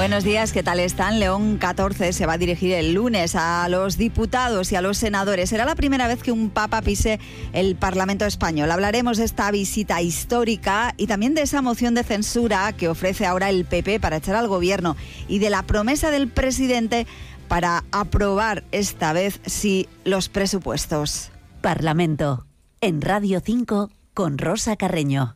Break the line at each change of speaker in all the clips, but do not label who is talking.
Buenos días, ¿qué tal están? León XIV se va a dirigir el lunes a los diputados y a los senadores. Será la primera vez que un papa pise el Parlamento español. Hablaremos de esta visita histórica y también de esa moción de censura que ofrece ahora el PP para echar al gobierno y de la promesa del presidente para aprobar esta vez sí los presupuestos.
Parlamento, en Radio 5 con Rosa Carreño.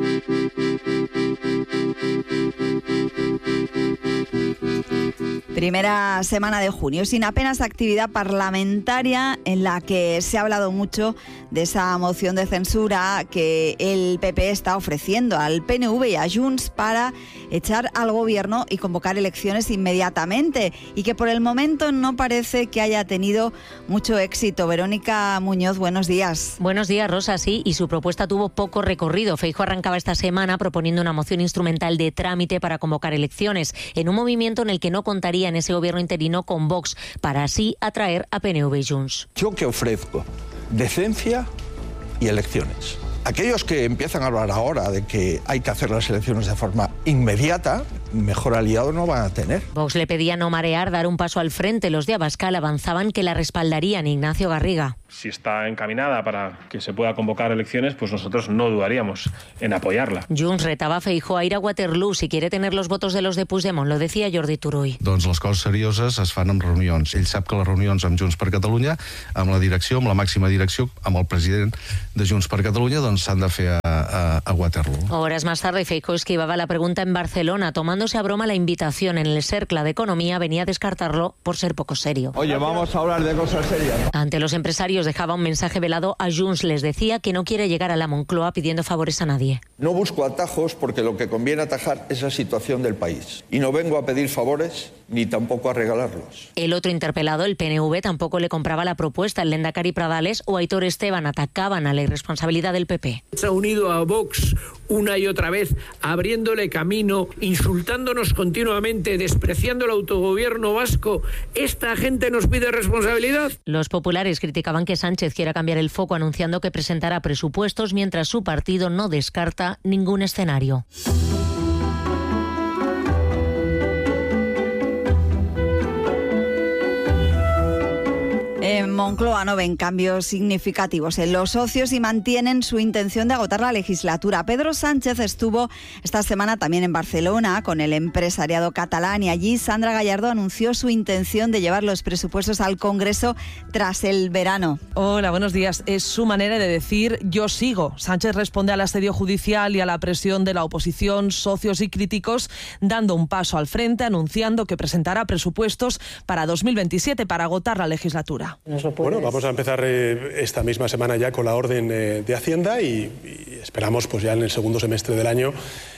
Primera semana de junio, sin apenas actividad parlamentaria, en la que se ha hablado mucho de esa moción de censura que el PP está ofreciendo al PNV y a Junts para echar al gobierno y convocar elecciones inmediatamente, y que por el momento no parece que haya tenido mucho éxito. Verónica Muñoz, buenos días.
Buenos días, Rosa, sí, y su propuesta tuvo poco recorrido. Feijóo arrancaba esta semana proponiendo una moción instrumental de trámite para convocar elecciones, en un movimiento en el que no contaría en ese gobierno interino con Vox, para así atraer a PNV y Junts.
Yo que ofrezco decencia y elecciones. Aquellos que empiezan a hablar ahora de que hay que hacer las elecciones de forma inmediata, mejor aliado no van a tener.
Vox le pedía no marear, dar un paso al frente. Los de Abascal avanzaban que la respaldarían. Ignacio Garriga.
Si está encaminada para que se pueda convocar elecciones, pues nosotros no dudaríamos en apoyarla.
Junts retava a Feijóo a ir a Waterloo si quiere tener los votos de los de Puigdemont, lo decía Jordi Turull.
Doncs les coses serioses es fan en reunions. Ell sap que les reunions amb Junts per Catalunya, amb la direcció, amb la màxima direcció, amb el president de Junts per Catalunya, doncs s'han de fer a Waterloo.
Horas más tarde, Feijóo esquivaba la pregunta en Barcelona, tomándose a broma la invitación en el Cercle de Economía. Venía a descartarlo por ser poco serio.
Oye, vamos a hablar de cosas serias, ¿no?
Ante los empresarios dejaba un mensaje velado a Junts. Les decía que no quiere llegar a la Moncloa pidiendo favores a nadie.
No busco atajos porque lo que conviene atajar es la situación del país. Y no vengo a pedir favores ni tampoco a regalarlos.
El otro interpelado, el PNV, tampoco le compraba la propuesta. El Lehendakari Pradales o Aitor Esteban atacaban a la irresponsabilidad del PP.
Se ha unido a Vox una y otra vez, abriéndole camino, insultándonos continuamente, despreciando el autogobierno vasco. ¿Esta gente nos pide responsabilidad?
Los populares criticaban que Sánchez quiera cambiar el foco anunciando que presentará presupuestos, mientras su partido no descarta ningún escenario.
En Moncloa no ven cambios significativos en los socios y mantienen su intención de agotar la legislatura. Pedro Sánchez estuvo esta semana también en Barcelona con el empresariado catalán y allí Sandra Gallardo anunció su intención de llevar los presupuestos al Congreso tras el verano.
Hola, buenos días. Es su manera de decir yo sigo. Sánchez responde al asedio judicial y a la presión de la oposición, socios y críticos, dando un paso al frente, anunciando que presentará presupuestos para 2027 para agotar la legislatura.
Bueno, vamos a empezar esta misma semana ya con la orden de Hacienda y esperamos pues ya en el segundo semestre del año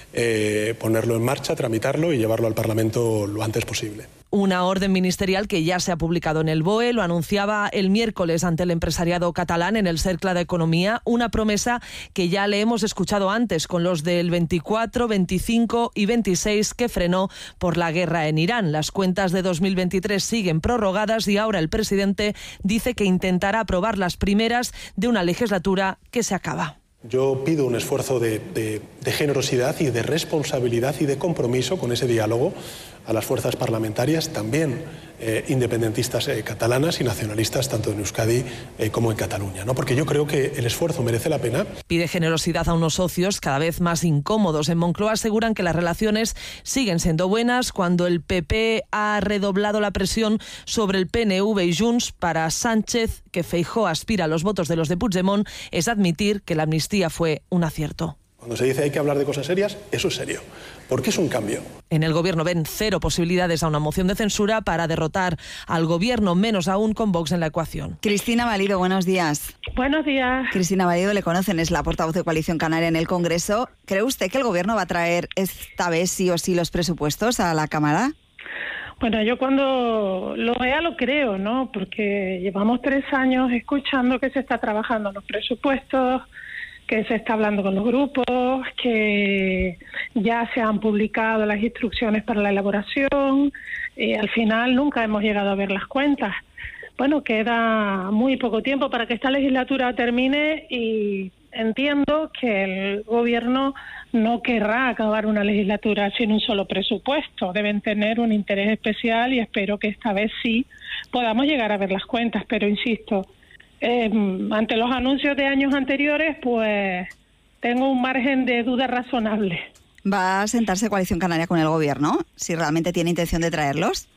ponerlo en marcha, tramitarlo y llevarlo al Parlamento lo antes posible.
Una orden ministerial que ya se ha publicado en el BOE, lo anunciaba el miércoles ante el empresariado catalán en el Cercle de Economía, una promesa que ya le hemos escuchado antes con los del 24, 25 y 26 que frenó por la guerra en Irán. Las cuentas de 2023 siguen prorrogadas y ahora el presidente dice que intentará aprobar las primeras de una legislatura que se acaba.
Yo pido un esfuerzo de generosidad y de responsabilidad y de compromiso con ese diálogo a las fuerzas parlamentarias, también independentistas catalanas y nacionalistas, tanto en Euskadi como en Cataluña, ¿no? Porque yo creo que el esfuerzo merece la pena.
Pide generosidad a unos socios cada vez más incómodos. En Moncloa aseguran que las relaciones siguen siendo buenas cuando el PP ha redoblado la presión sobre el PNV y Junts. Para Sánchez, que Feijóo aspira a los votos de los de Puigdemont, es admitir que la amnistía fue un acierto.
Cuando se dice hay que hablar de cosas serias, eso es serio, porque es un cambio.
En el gobierno ven cero posibilidades a una moción de censura para derrotar al gobierno, menos aún con Vox en la ecuación.
Cristina Valido, buenos días.
Buenos días.
Cristina Valido, le conocen, es la portavoz de Coalición Canaria en el Congreso. ¿Cree usted que el gobierno va a traer esta vez sí o sí los presupuestos a la Cámara?
Bueno, yo cuando lo vea lo creo, ¿no? Porque llevamos 3 años escuchando que se está trabajando en los presupuestos, que se está hablando con los grupos, que ya se han publicado las instrucciones para la elaboración. Al final nunca hemos llegado a ver las cuentas. Bueno, queda muy poco tiempo para que esta legislatura termine y entiendo que el gobierno no querrá acabar una legislatura sin un solo presupuesto. Deben tener un interés especial y espero que esta vez sí podamos llegar a ver las cuentas. Pero insisto, ante los anuncios de años anteriores, pues tengo un margen de duda razonable.
¿Va a sentarse Coalición Canaria con el Gobierno, si realmente tiene intención de traerlos?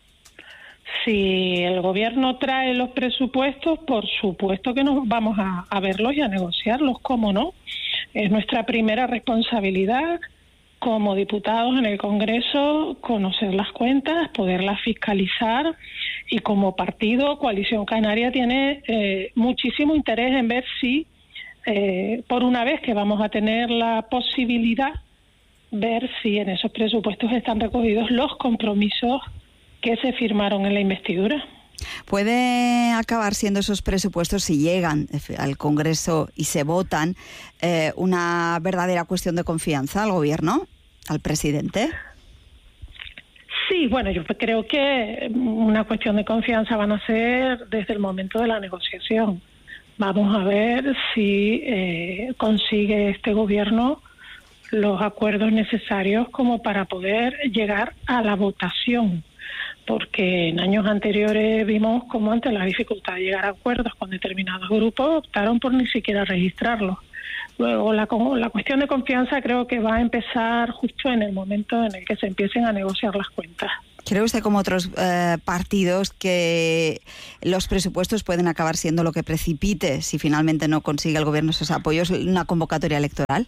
Si el Gobierno trae los presupuestos, por supuesto que nos vamos a verlos y a negociarlos, ¿cómo no? Es nuestra primera responsabilidad como diputados en el Congreso conocer las cuentas, poderlas fiscalizar, y como partido, Coalición Canaria tiene muchísimo interés en ver si, por una vez que vamos a tener la posibilidad, ver si en esos presupuestos están recogidos los compromisos que se firmaron en la investidura.
¿Puede acabar siendo esos presupuestos, si llegan al Congreso y se votan, una verdadera cuestión de confianza al Gobierno, al presidente?
Sí, bueno, yo creo que una cuestión de confianza van a ser desde el momento de la negociación. Vamos a ver si consigue este Gobierno los acuerdos necesarios como para poder llegar a la votación. Porque en años anteriores vimos cómo ante la dificultad de llegar a acuerdos con determinados grupos optaron por ni siquiera registrarlos. Luego la cuestión de confianza creo que va a empezar justo en el momento en el que se empiecen a negociar las cuentas.
¿Cree usted, como otros partidos, que los presupuestos pueden acabar siendo lo que precipite, si finalmente no consigue el Gobierno esos apoyos, una convocatoria electoral?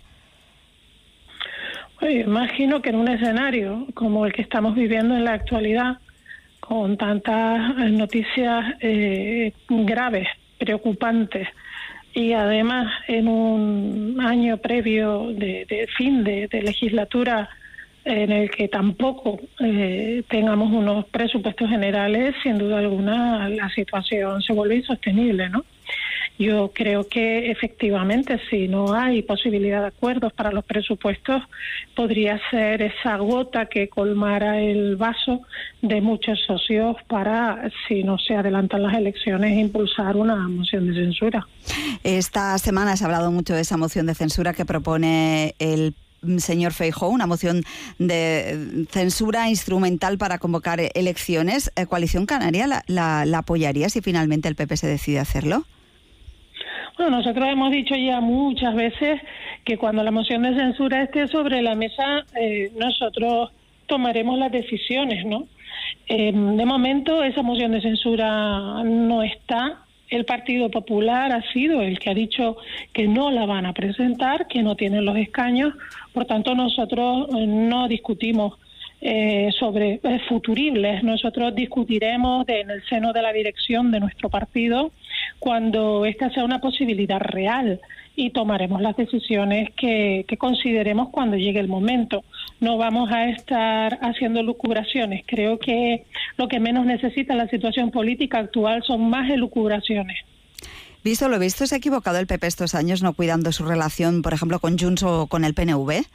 Imagino que en un escenario como el que estamos viviendo en la actualidad, con tantas noticias graves, preocupantes, y además en un año previo de fin de legislatura en el que tampoco tengamos unos presupuestos generales, sin duda alguna la situación se vuelve insostenible, ¿no? Yo creo que efectivamente, si no hay posibilidad de acuerdos para los presupuestos, podría ser esa gota que colmara el vaso de muchos socios para, si no se adelantan las elecciones, impulsar una moción de censura.
Esta semana se ha hablado mucho de esa moción de censura que propone el señor Feijóo, una moción de censura instrumental para convocar elecciones. ¿Coalición Canaria la apoyaría si finalmente el PP se decide hacerlo?
Bueno, nosotros hemos dicho ya muchas veces que cuando la moción de censura esté sobre la mesa, nosotros tomaremos las decisiones, ¿no? De momento esa moción de censura no está. El Partido Popular ha sido el que ha dicho que no la van a presentar, que no tienen los escaños. Por tanto, nosotros no discutimos sobre futuribles. Nosotros discutiremos en el seno de la dirección de nuestro partido cuando esta sea una posibilidad real, y tomaremos las decisiones que consideremos cuando llegue el momento. No vamos a estar haciendo lucubraciones. Creo que lo que menos necesita la situación política actual son más elucubraciones.
Visto lo visto, ¿se ha equivocado el PP estos años no cuidando su relación, por ejemplo, con Junts o con el PNV?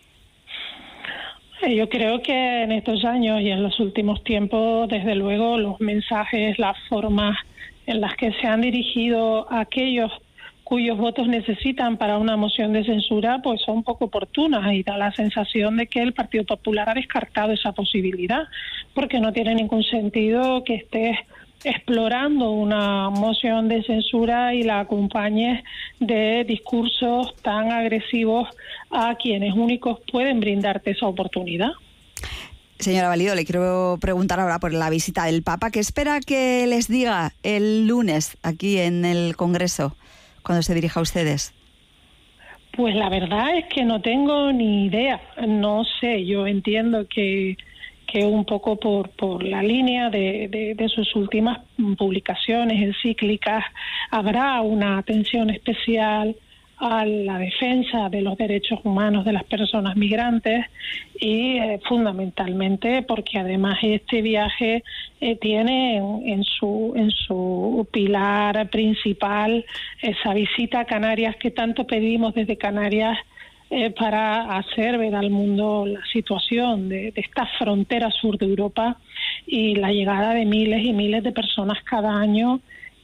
Yo creo que en estos años y en los últimos tiempos, desde luego, los mensajes, las formas en las que se han dirigido a aquellos cuyos votos necesitan para una moción de censura, pues son poco oportunas, y da la sensación de que el Partido Popular ha descartado esa posibilidad, porque no tiene ningún sentido que estés explorando una moción de censura y la acompañes de discursos tan agresivos a quienes únicos pueden brindarte esa oportunidad.
Señora Valido, le quiero preguntar ahora por la visita del Papa. ¿Qué espera que les diga el lunes aquí en el Congreso cuando se dirija a ustedes?
Pues la verdad es que no tengo ni idea. No sé, yo entiendo que un poco por la línea de sus últimas publicaciones encíclicas habrá una atención especial a la defensa de los derechos humanos de las personas migrantes, y fundamentalmente porque además este viaje tiene en su pilar principal esa visita a Canarias que tanto pedimos desde Canarias, para hacer ver al mundo la situación de esta frontera sur de Europa y la llegada de miles y miles de personas cada año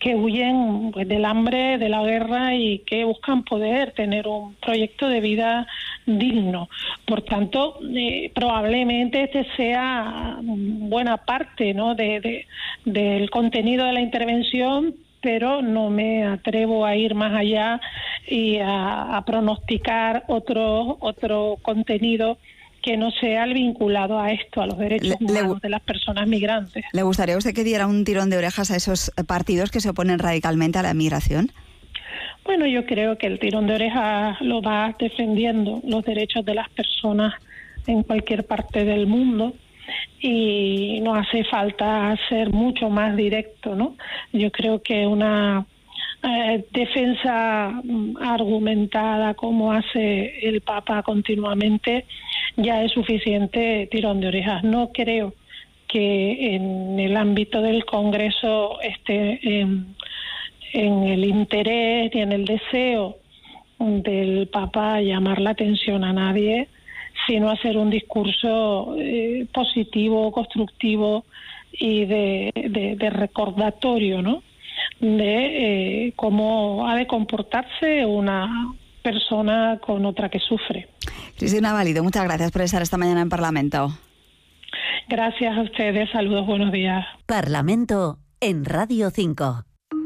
que huyen pues, del hambre, de la guerra y que buscan poder tener un proyecto de vida digno. Por tanto, probablemente este sea buena parte, ¿no?, del contenido de la intervención, pero no me atrevo a ir más allá y a pronosticar otro contenido que no sea el vinculado a esto, a los derechos humanos de las personas migrantes.
¿Le gustaría a usted que diera un tirón de orejas a esos partidos que se oponen radicalmente a la migración?
Bueno, yo creo que el tirón de orejas lo va defendiendo los derechos de las personas en cualquier parte del mundo y no hace falta ser mucho más directo, ¿no? Yo creo que una defensa argumentada como hace el Papa continuamente ya es suficiente tirón de orejas. No creo que en el ámbito del Congreso esté en el interés y en el deseo del Papa llamar la atención a nadie, sino hacer un discurso positivo, constructivo y de recordatorio, ¿no?, de cómo ha de comportarse una persona con otra que sufre.
Cristina Valido, muchas gracias por estar esta mañana en Parlamento.
Gracias a ustedes, saludos, buenos días.
Parlamento en Radio 5.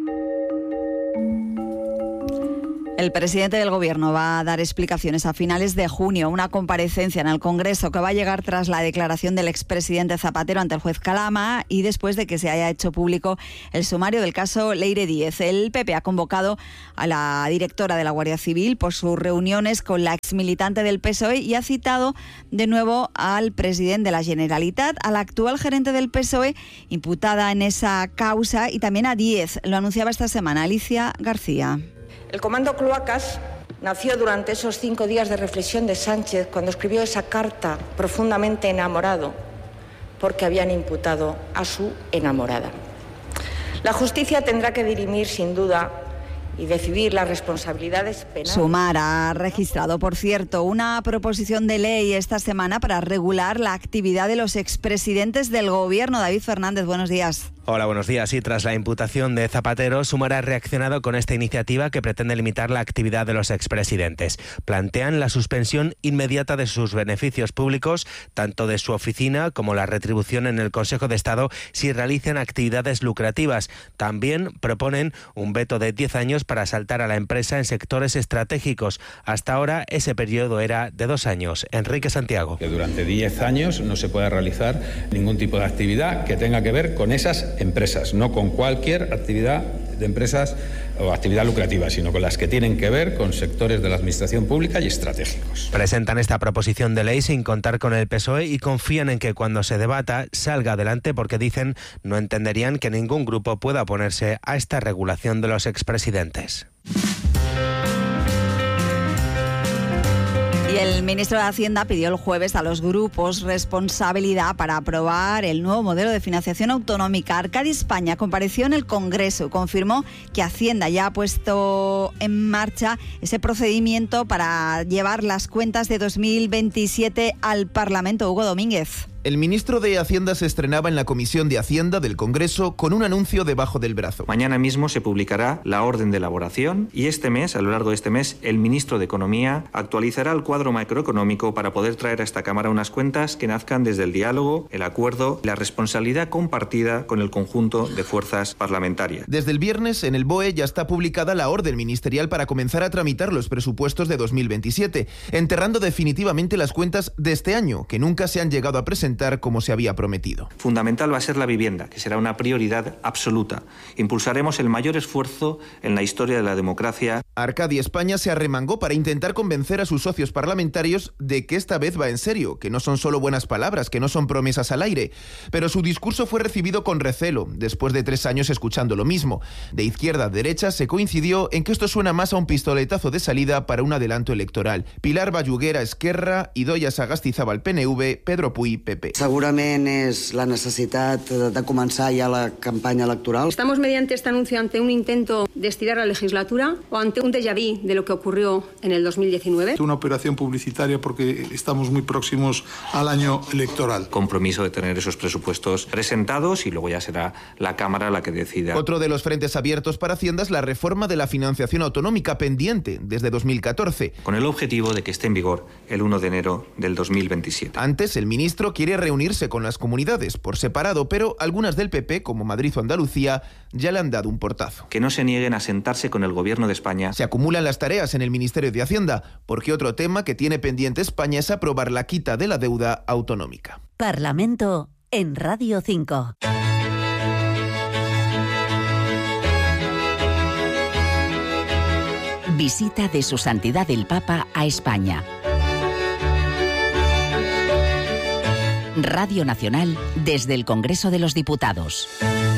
El presidente del Gobierno va a dar explicaciones a finales de junio, una comparecencia en el Congreso que va a llegar tras la declaración del expresidente Zapatero ante el juez Calama y después de que se haya hecho público el sumario del caso Leire Díez. El PP ha convocado a la directora de la Guardia Civil por sus reuniones con la exmilitante del PSOE y ha citado de nuevo al presidente de la Generalitat, a la actual gerente del PSOE imputada en esa causa, y también a Díez. Lo anunciaba esta semana Alicia García.
El comando Cloacas nació durante esos 5 días de reflexión de Sánchez cuando escribió esa carta profundamente enamorado porque habían imputado a su enamorada. La justicia tendrá que dirimir sin duda y decidir las responsabilidades penales.
Sumar ha registrado, por cierto, una proposición de ley esta semana para regular la actividad de los expresidentes del Gobierno. David Fernández, buenos días.
Hola, buenos días. Y tras la imputación de Zapatero, Sumar ha reaccionado con esta iniciativa que pretende limitar la actividad de los expresidentes. Plantean la suspensión inmediata de sus beneficios públicos, tanto de su oficina como la retribución en el Consejo de Estado si realizan actividades lucrativas. También proponen un veto de 10 años para asaltar a la empresa en sectores estratégicos. Hasta ahora ese periodo era de 2 años. Enrique Santiago.
Que durante 10 años no se pueda realizar ningún tipo de actividad que tenga que ver con esas empresas, no con cualquier actividad de empresas o actividad lucrativa, sino con las que tienen que ver con sectores de la administración pública y estratégicos.
Presentan esta proposición de ley sin contar con el PSOE y confían en que cuando se debata salga adelante porque dicen no entenderían que ningún grupo pueda oponerse a esta regulación de los expresidentes.
Y el ministro de Hacienda pidió el jueves a los grupos responsabilidad para aprobar el nuevo modelo de financiación autonómica. Arcadi España compareció en el Congreso y confirmó que Hacienda ya ha puesto en marcha ese procedimiento para llevar las cuentas de 2027 al Parlamento. Hugo Domínguez.
El ministro de Hacienda se estrenaba en la Comisión de Hacienda del Congreso con un anuncio debajo del brazo.
Mañana mismo se publicará la orden de elaboración y este mes, a lo largo de este mes, el ministro de Economía actualizará el cuadro macroeconómico para poder traer a esta Cámara unas cuentas que nazcan desde el diálogo, el acuerdo y la responsabilidad compartida con el conjunto de fuerzas parlamentarias.
Desde el viernes, en el BOE ya está publicada la orden ministerial para comenzar a tramitar los presupuestos de 2027, enterrando definitivamente las cuentas de este año, que nunca se han llegado a presentar como se había prometido.
Fundamental va a ser la vivienda, que será una prioridad absoluta. Impulsaremos el mayor esfuerzo en la historia de la democracia.
Arcadi España se arremangó para intentar convencer a sus socios parlamentarios de que esta vez va en serio, que no son solo buenas palabras, que no son promesas al aire. Pero su discurso fue recibido con recelo, después de 3 años escuchando lo mismo. De izquierda a derecha se coincidió en que esto suena más a un pistoletazo de salida para un adelanto electoral. Pilar Bayuguera, Esquerra, Idoia Sagastizábal, PNV, Pedro Puy, PP. PP.
Seguramente es la necesidad de comenzar ya la campaña electoral.
Estamos mediante este anuncio ante un intento de estirar la legislatura o ante un déjà vu de lo que ocurrió en el 2019.
Una operación publicitaria porque estamos muy próximos al año electoral.
Compromiso de tener esos presupuestos presentados y luego ya será la Cámara la que decida.
Otro de los frentes abiertos para Hacienda es la reforma de la financiación autonómica pendiente desde 2014.
Con el objetivo de que esté en vigor el 1 de enero del 2027.
Antes, el ministro quiere reunirse con las comunidades por separado, pero algunas del PP, como Madrid o Andalucía, ya le han dado un portazo.
Que no se nieguen a sentarse con el Gobierno de España.
Se acumulan las tareas en el Ministerio de Hacienda, porque otro tema que tiene pendiente España es aprobar la quita de la deuda autonómica.
Parlamento en Radio 5. Visita de Su Santidad el Papa a España. Radio Nacional desde el Congreso de los Diputados.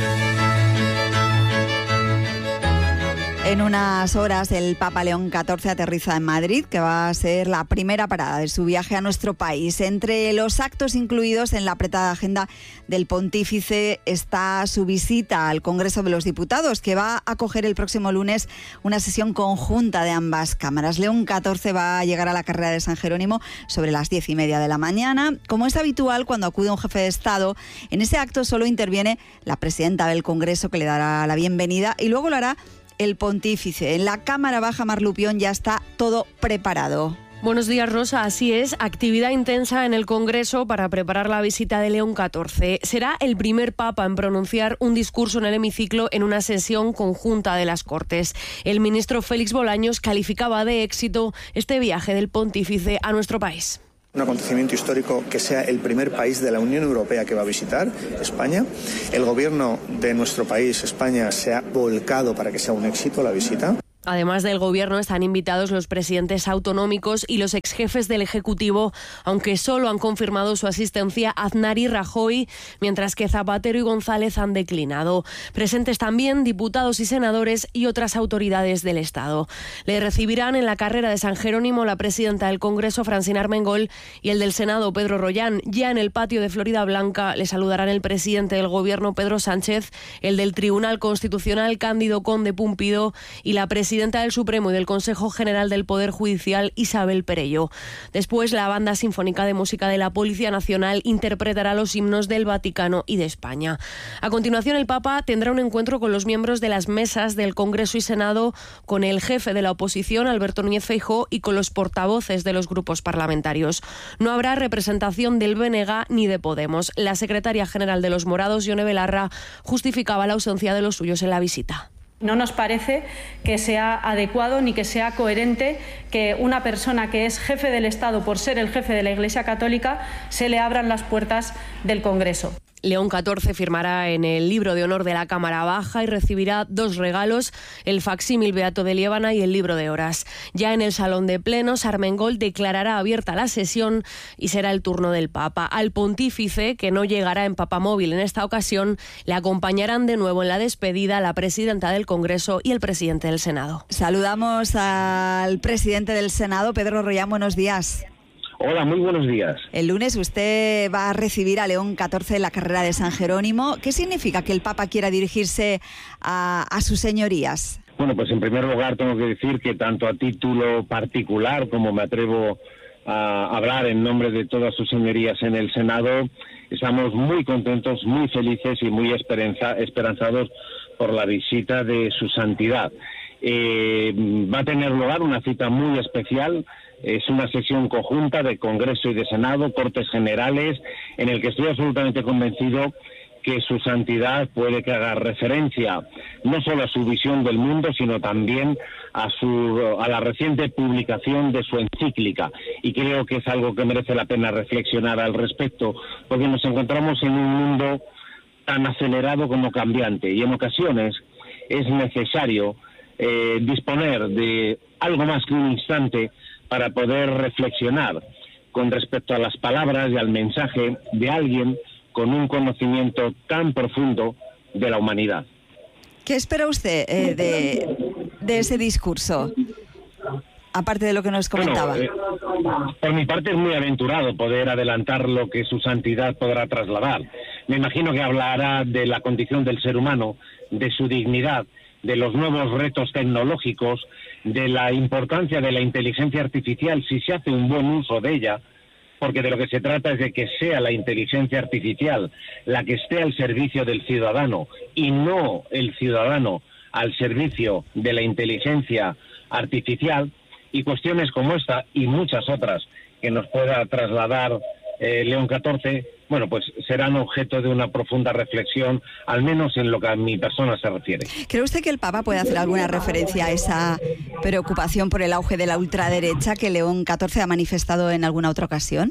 En unas horas el Papa León XIV aterriza en Madrid, que va a ser la primera parada de su viaje a nuestro país. Entre los actos incluidos en la apretada agenda del pontífice está su visita al Congreso de los Diputados, que va a acoger el próximo lunes una sesión conjunta de ambas cámaras. León XIV va a llegar a la carrera de San Jerónimo sobre las 10:30 de la mañana. Como es habitual cuando acude un jefe de Estado, en ese acto solo interviene la presidenta del Congreso, que le dará la bienvenida, y luego lo hará el pontífice. En la Cámara Baja, Mar Lupión, ya está todo preparado.
Buenos días, Rosa. Así es, actividad intensa en el Congreso para preparar la visita de León XIV. Será el primer papa en pronunciar un discurso en el hemiciclo en una sesión conjunta de las Cortes. El ministro Félix Bolaños calificaba de éxito este viaje del pontífice a nuestro país.
Un acontecimiento histórico que sea el primer país de la Unión Europea que va a visitar España. El gobierno de nuestro país, España, se ha volcado para que sea un éxito la visita.
Además del Gobierno, están invitados los presidentes autonómicos y los exjefes del Ejecutivo, aunque solo han confirmado su asistencia Aznar y Rajoy, mientras que Zapatero y González han declinado. Presentes también diputados y senadores y otras autoridades del Estado. Le recibirán en la carrera de San Jerónimo la presidenta del Congreso, Francina Armengol, y el del Senado, Pedro Rollán. Ya en el patio de Florida Blanca le saludarán el presidente del Gobierno, Pedro Sánchez, el del Tribunal Constitucional, Cándido Conde Pumpido, y la presidenta del Supremo y del Consejo General del Poder Judicial, Isabel Perello. Después, la Banda Sinfónica de Música de la Policía Nacional interpretará los himnos del Vaticano y de España. A continuación, el Papa tendrá un encuentro con los miembros de las mesas del Congreso y Senado, con el jefe de la oposición, Alberto Núñez Feijóo, y con los portavoces de los grupos parlamentarios. No habrá representación del BNG ni de Podemos. La secretaria general de los Morados, Yone Belarra, justificaba la ausencia de los suyos en la visita.
No nos parece que sea adecuado ni que sea coherente que una persona que es jefe del Estado, por ser el jefe de la Iglesia Católica, se le abran las puertas del Congreso.
León XIV firmará en el libro de honor de la Cámara Baja y recibirá 2 regalos, el facsímil Beato de Liébana y el libro de horas. Ya en el Salón de Plenos, Armengol declarará abierta la sesión y será el turno del Papa. Al pontífice, que no llegará en papamóvil en esta ocasión, le acompañarán de nuevo en la despedida la presidenta del Congreso y el presidente del Senado.
Saludamos al presidente del Senado, Pedro Rollán. Buenos días.
Hola, muy buenos días.
El lunes usted va a recibir a León XIV en la carrera de San Jerónimo. ¿Qué significa que el Papa quiera dirigirse a sus señorías?
Bueno, pues en primer lugar tengo que decir que tanto a título particular como me atrevo a hablar en nombre de todas sus señorías en el Senado, estamos muy contentos, muy felices y muy esperanzados por la visita de su santidad. Va a tener lugar una cita muy especial. Es una sesión conjunta de Congreso y de Senado, Cortes Generales, en el que estoy absolutamente convencido que su santidad puede que haga referencia no solo a su visión del mundo, sino también a la reciente publicación de su encíclica. Y creo que es algo que merece la pena reflexionar al respecto, porque nos encontramos en un mundo tan acelerado como cambiante, y en ocasiones es necesario disponer de algo más que un instante para poder reflexionar con respecto a las palabras y al mensaje de alguien con un conocimiento tan profundo de la humanidad.
¿Qué espera usted de ese discurso? aparte de lo que nos comentaba?
Por mi parte es muy aventurado poder adelantar lo que su santidad podrá trasladar. Me imagino que hablará de la condición del ser humano, de su dignidad, de los nuevos retos tecnológicos, de la importancia de la inteligencia artificial si se hace un buen uso de ella, porque de lo que se trata es de que sea la inteligencia artificial la que esté al servicio del ciudadano y no el ciudadano al servicio de la inteligencia artificial, y cuestiones como esta y muchas otras que nos pueda trasladar León XIV, bueno, pues serán objeto de una profunda reflexión, al menos en lo que a mi persona se refiere.
¿Cree usted que el Papa puede hacer alguna referencia a esa preocupación por el auge de la ultraderecha que León XIV ha manifestado en alguna otra ocasión?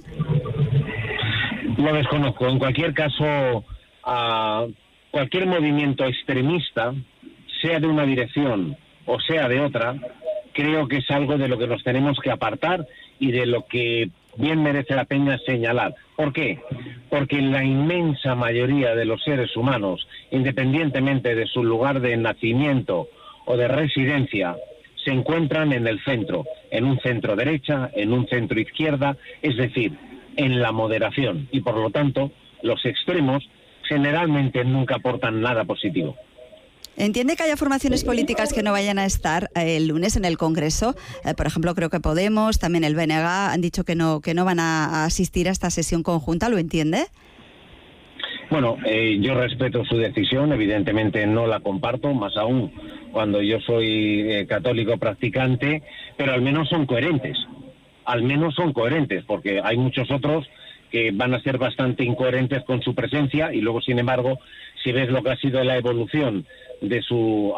Lo desconozco. En cualquier caso, cualquier movimiento extremista, sea de una dirección o sea de otra, creo que es algo de lo que nos tenemos que apartar y de lo que bien merece la pena señalar. ¿Por qué? Porque la inmensa mayoría de los seres humanos, independientemente de su lugar de nacimiento o de residencia, se encuentran en el centro, en un centro derecha, en un centro izquierda, es decir, en la moderación. Y por lo tanto, los extremos generalmente nunca aportan nada positivo.
¿Entiende que haya formaciones políticas que no vayan a estar el lunes en el Congreso? Por ejemplo, creo que Podemos, también el BNG, han dicho que no van a asistir a esta sesión conjunta. ¿Lo entiende?
Bueno, yo respeto su decisión, evidentemente no la comparto, más aún cuando yo soy católico practicante, pero al menos son coherentes. Al menos son coherentes, porque hay muchos otros que van a ser bastante incoherentes con su presencia y luego, sin embargo, si ves lo que ha sido la evolución de su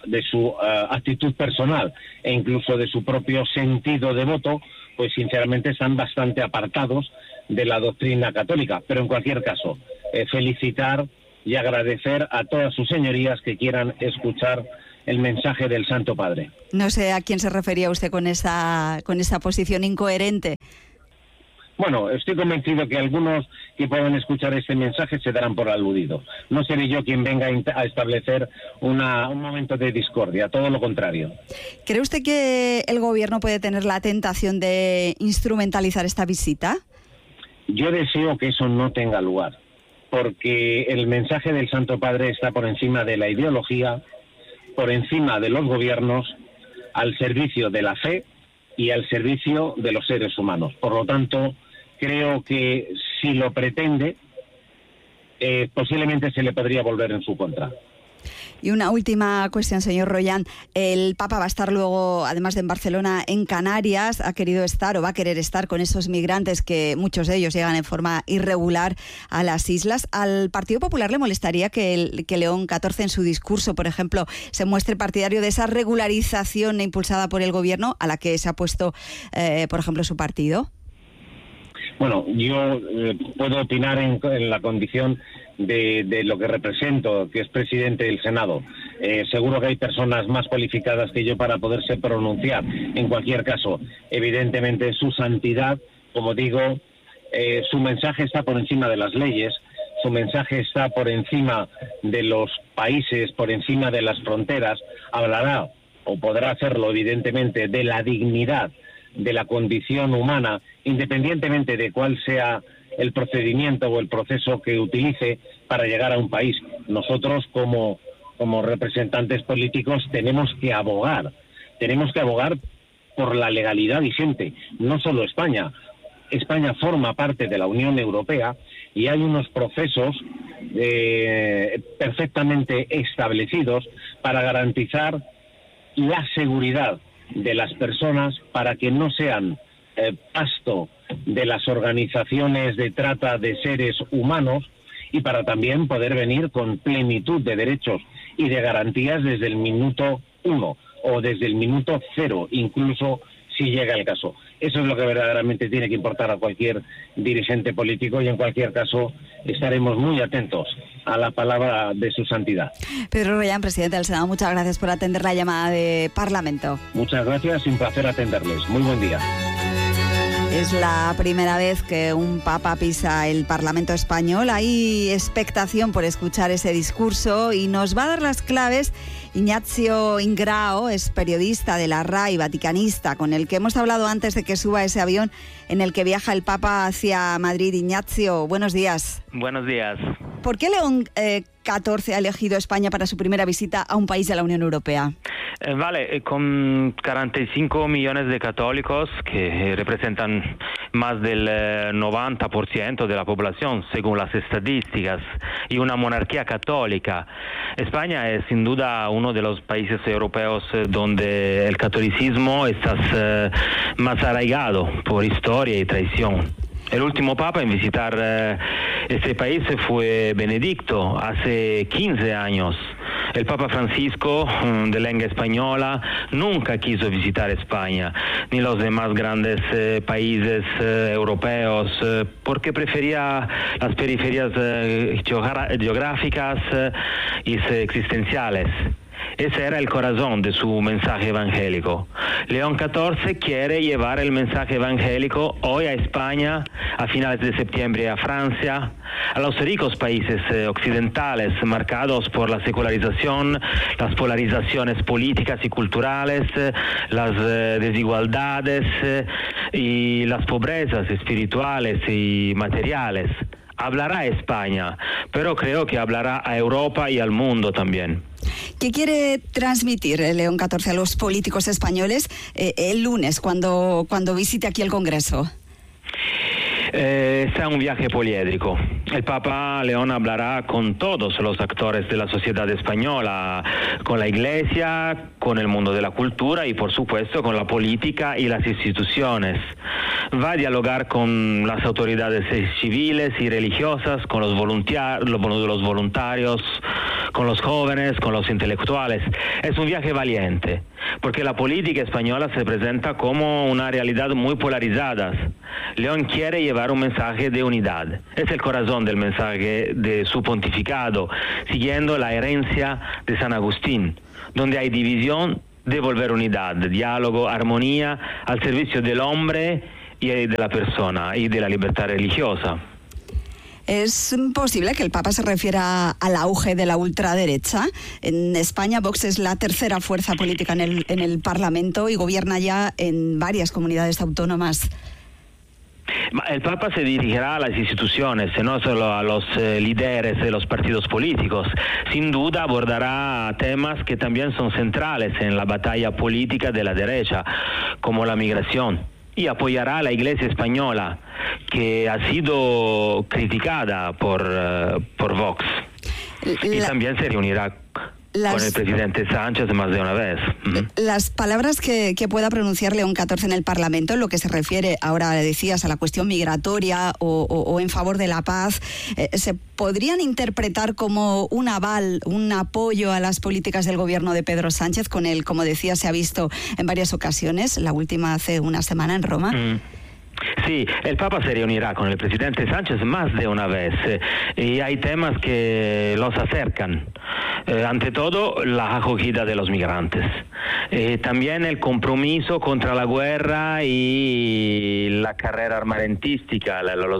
actitud personal e incluso de su propio sentido de voto, pues sinceramente están bastante apartados de la doctrina católica. Pero en cualquier caso, felicitar y agradecer a todas sus señorías que quieran escuchar el mensaje del Santo Padre.
No sé a quién se refería usted con esa posición incoherente.
Bueno, estoy convencido que algunos que puedan escuchar este mensaje se darán por aludidos. No seré yo quien venga a establecer un momento de discordia, todo lo contrario.
¿Cree usted que el gobierno puede tener la tentación de instrumentalizar esta visita?
Yo deseo que eso no tenga lugar, porque el mensaje del Santo Padre está por encima de la ideología, por encima de los gobiernos, al servicio de la fe y al servicio de los seres humanos. Por lo tanto, creo que si lo pretende, posiblemente se le podría volver en su contra.
Y una última cuestión, señor Royan. El Papa va a estar luego, además de en Barcelona, en Canarias. Ha querido estar o va a querer estar con esos migrantes que muchos de ellos llegan en forma irregular a las islas. ¿Al Partido Popular le molestaría que León XIV en su discurso, por ejemplo, se muestre partidario de esa regularización impulsada por el gobierno a la que se ha puesto, por ejemplo, su partido?
Bueno, yo puedo opinar en la condición de lo que represento, que es presidente del Senado. Seguro que hay personas más cualificadas que yo para poderse pronunciar. En cualquier caso, evidentemente su santidad, como digo, su mensaje está por encima de las leyes, su mensaje está por encima de los países, por encima de las fronteras. Hablará, o podrá hacerlo evidentemente, de la dignidad de la condición humana, independientemente de cuál sea el procedimiento o el proceso que utilice para llegar a un país. Nosotros, como representantes políticos, tenemos que abogar por la legalidad vigente. No solo España forma parte de la Unión Europea y hay unos procesos perfectamente establecidos para garantizar la seguridad de las personas, para que no sean pasto de las organizaciones de trata de seres humanos y para también poder venir con plenitud de derechos y de garantías desde el minuto 1 o desde el minuto 0, incluso si llega el caso. Eso es lo que verdaderamente tiene que importar a cualquier dirigente político y en cualquier caso estaremos muy atentos a la palabra de su santidad.
Pedro Royan, presidente del Senado, muchas gracias por atender la llamada de Parlamento.
Muchas gracias y un placer atenderles. Muy buen día.
Es la primera vez que un papa pisa el Parlamento español. Hay expectación por escuchar ese discurso y nos va a dar las claves Ignazio Ingrao, es periodista de la RAI, vaticanista, con el que hemos hablado antes de que suba ese avión en el que viaja el Papa hacia Madrid. Ignacio, buenos días.
Buenos días.
¿Por qué León XIV ha elegido España para su primera visita a un país de la Unión Europea?
Con 45 millones de católicos que representan más del 90% de la población, según las estadísticas, y una monarquía católica, España es sin duda uno de los países europeos donde el catolicismo está más arraigado por historia y tradición. El último papa en visitar este país fue Benedicto, hace 15 años. El Papa Francisco, de lengua española, nunca quiso visitar España, ni los demás grandes países europeos, porque prefería las periferias geográficas y existenciales. Ese era el corazón de su mensaje evangélico. León XIV quiere llevar el mensaje evangélico hoy a España, a finales de septiembre a Francia, a los ricos países occidentales marcados por la secularización, las polarizaciones políticas y culturales, las desigualdades y las pobrezas espirituales y materiales. Hablará a España, pero creo que hablará a Europa y al mundo también.
¿Qué quiere transmitir León XIV a los políticos españoles el lunes cuando visite aquí el Congreso?
Será un viaje poliédrico. El Papa León hablará con todos los actores de la sociedad española, con la Iglesia, con el mundo de la cultura y, por supuesto, con la política y las instituciones. Va a dialogar con las autoridades civiles y religiosas, con los voluntarios, con los jóvenes, con los intelectuales. Es un viaje valiente, porque la política española se presenta como una realidad muy polarizada. León quiere llevar un mensaje de unidad. Es el corazón del mensaje de su pontificado, siguiendo la herencia de San Agustín, donde hay división, devolver unidad, diálogo, armonía al servicio del hombre y de la persona y de la libertad religiosa.
¿Es posible que el Papa se refiera al auge de la ultraderecha? En España, Vox es la tercera fuerza política en el Parlamento y gobierna ya en varias comunidades autónomas.
El Papa se dirigirá a las instituciones, no solo a los líderes de los partidos políticos. Sin duda abordará temas que también son centrales en la batalla política de la derecha, como la migración. Y apoyará a la Iglesia española, que ha sido criticada por Vox. Y también se reunirá con el presidente Sánchez más de una vez.
Las palabras que pueda pronunciar León XIV en el Parlamento, en lo que se refiere, ahora le decías, a la cuestión migratoria o en favor de la paz, ¿se podrían interpretar como un aval, un apoyo a las políticas del gobierno de Pedro Sánchez? Con él, como decía, se ha visto en varias ocasiones, la última hace una semana en Roma.
Sí, el Papa se reunirá con el presidente Sánchez más de una vez y hay temas que los acercan. Ante todo, la acogida de los migrantes. También el compromiso contra la guerra y la carrera armamentística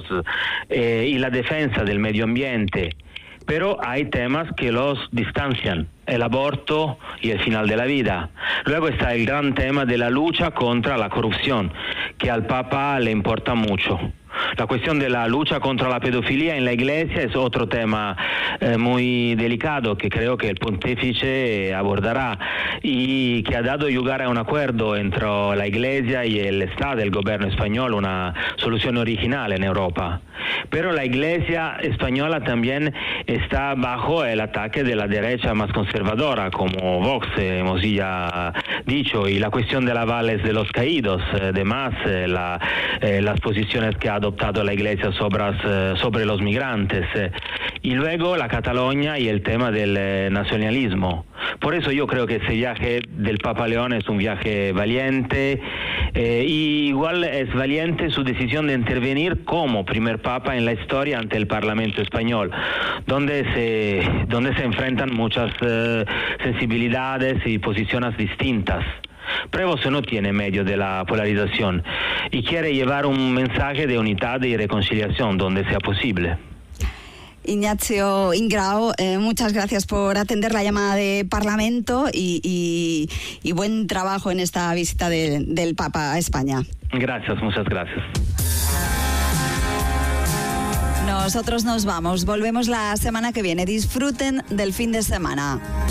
y la defensa del medio ambiente. Pero hay temas que los distancian, el aborto y el final de la vida. Luego está el gran tema de la lucha contra la corrupción, que al Papa le importa mucho. La cuestión de la lucha contra la pedofilia en la Iglesia es otro tema muy delicado que creo que el pontífice abordará y que ha dado lugar a un acuerdo entre la Iglesia y el Estado, el gobierno español, una solución original en Europa. Pero la Iglesia española también está bajo el ataque de la derecha más conservadora, como Vox, hemos ya dicho, y la cuestión de avales de los caídos, además las posiciones que ha adoptado la Iglesia sobre los migrantes, y luego la Cataluña y el tema del nacionalismo. Por eso yo creo que ese viaje del Papa León es un viaje valiente, y igual es valiente su decisión de intervenir como primer Papa en la historia ante el Parlamento español, donde se enfrentan muchas sensibilidades y posiciones distintas. Prevost no tiene medio de la polarización y quiere llevar un mensaje de unidad y reconciliación donde sea posible.
Ignacio Ingrao, muchas gracias por atender la llamada de Parlamento y buen trabajo en esta visita del Papa a España.
Gracias, muchas gracias.
Nosotros nos vamos, volvemos la semana que viene. Disfruten del fin de semana.